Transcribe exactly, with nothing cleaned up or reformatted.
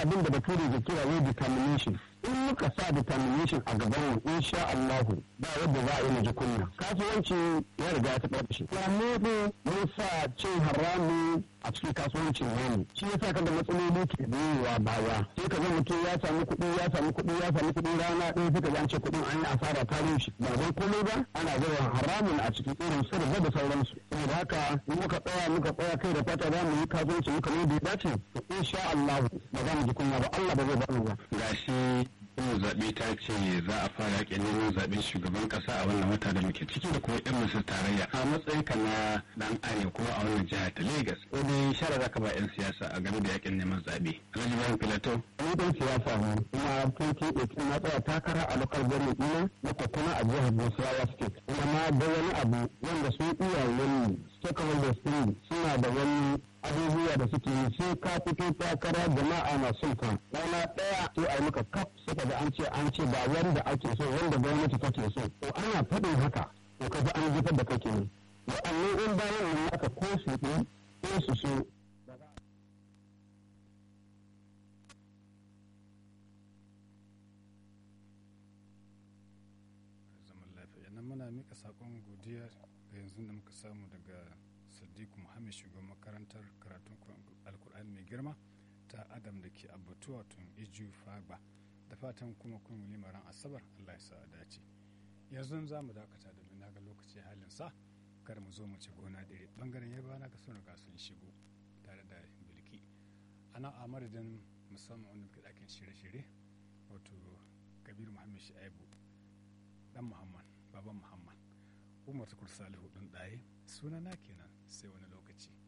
abin da bature ke kira wai determination. In muka sa determination a gaban mu insha Allahu ba yadda za a yi ji kunya. Kasuwanci ya riga ya taɓa shi. Ya mu mun sa cin haramu a cikin kasuwancin wani. Shi yasa kada matsaloli ke biyowa baya. Sai ka ga mutum ya samu kuɗi ya samu kuɗi ya samu kuɗi rana ɗaya sai ka ji an ce kuɗin an yi asara ta rushe. Ba don komai ba ana zuwa haramun a cikin irin su da da sauransu. Saboda haka in muka tsaya muka tsaya kai da fata za mu yi kasuwanci muka mai da ya dace to insha Allahu ba za mu ji kunya ba Allah ba zai ba mu ba. Gashi yau zaɓe ta ce za a fara yaƙin neman zaɓen shugaban ƙasa a wannan wata da muke ciki da kuma 'yan masu tarayya a matsayin ka na ɗan arewa kuma a wannan jihar ta Legas. Wani shara za ka ba 'yan siyasa a game da yaƙin neman zaɓe. Alhaji Bayan Filato. Ni ɗan siyasa ne kuma twenty eighteen na tsaya takara a local government ɗina na Kokona a jihar Nasarawa State. Kuma na ga wani abu wanda su iyayen stakeholders ɗin suna da wani abubuwa da suke yi sai ka fito takara jama'a na son ka rana ɗaya sai a yi maka kaf suka da an ce an ce ba wanda ake so wanda gwamnati take so to ana faɗin haka to ka ji an jefar da kake ne wa'annan in bayan nan aka ko su ɗin ko su so zaman lafiya nan muna mika sakon godiya ga yanzu da muka samu daga Sadiku Muhammad shugaban makarantar karatun alkur'ani mai girma ta Adam da ke abbatuwa tun Iju Fagba da fatan kuma kun yi limaran asabar Allah ya sa a dace. Yanzu za mu dakata domin na ga lokaci halin sa kar mu zo mu ci gona dire bangaren yaba na ga sun riga sun shigo tare da bilki ana a madadin musamman wanda muke ɗakin shirye-shirye wato Kabiru Muhammad Shaibu dan Muhammad baban Muhammad Umar Tukur Salihu ɗin ɗaye sunana kenan sai wani lokaci.